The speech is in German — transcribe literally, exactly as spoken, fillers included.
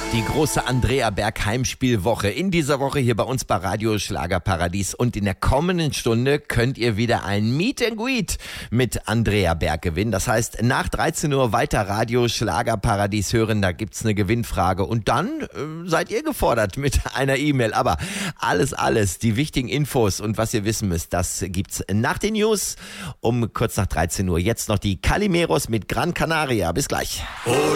Die große Andrea Berg Heimspielwoche in dieser Woche hier bei uns bei Radio Schlagerparadies, und in der kommenden Stunde könnt ihr wieder ein Meet and Greet mit Andrea Berg gewinnen. Das heißt, nach dreizehn Uhr weiter Radio Schlagerparadies hören, da gibt's eine Gewinnfrage und dann äh, seid ihr gefordert mit einer E-Mail. Aber alles, alles, die wichtigen Infos und was ihr wissen müsst, das gibt's nach den News um kurz nach dreizehn Uhr. Jetzt noch die Calimeros mit Gran Canaria. Bis gleich. Hola.